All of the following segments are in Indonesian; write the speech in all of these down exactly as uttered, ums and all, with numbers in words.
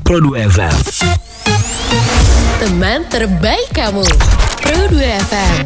Pro dua F M. Teman terbaik kamu, Pro dua F M.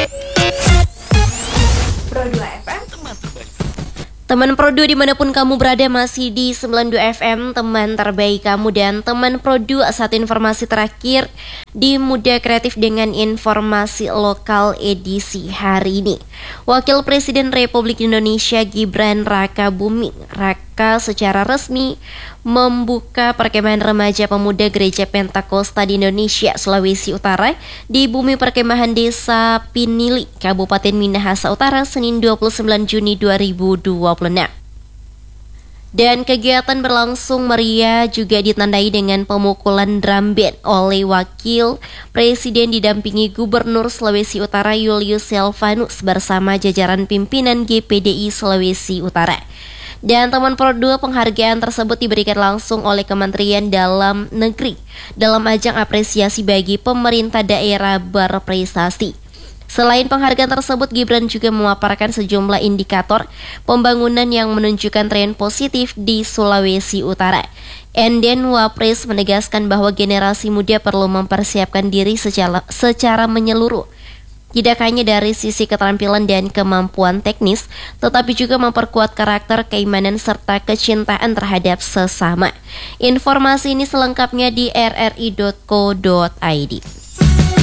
Pro dua F M. Teman Pro dua dimanapun kamu berada, masih di sembilan puluh dua F M, teman terbaik kamu. Dan teman Pro dua, satu informasi terakhir di Muda Kreatif dengan informasi lokal edisi hari ini. Wakil Presiden Republik Indonesia Gibran Rakabuming Raka secara resmi membuka perkemahan remaja pemuda Gereja Pentakosta di Indonesia, Sulawesi Utara di Bumi Perkemahan Desa Pinili, Kabupaten Minahasa Utara, Senin dua puluh sembilan Juni dua ribu dua puluh enam. Dan kegiatan berlangsung meriah juga ditandai dengan pemukulan drum band oleh Wakil Presiden didampingi Gubernur Sulawesi Utara Julius Silvanus bersama jajaran pimpinan G P D I Sulawesi Utara. Dan teman Pro dua, penghargaan tersebut diberikan langsung oleh Kementerian Dalam Negeri dalam ajang apresiasi bagi pemerintah daerah berprestasi. Selain penghargaan tersebut, Gibran juga memaparkan sejumlah indikator pembangunan yang menunjukkan tren positif di Sulawesi Utara. Enden Wapres menegaskan bahwa generasi muda perlu mempersiapkan diri secara, secara menyeluruh, tidak hanya dari sisi keterampilan dan kemampuan teknis, tetapi juga memperkuat karakter, keimanan, serta kecintaan terhadap sesama. Informasi ini selengkapnya di r r i dot co dot i d.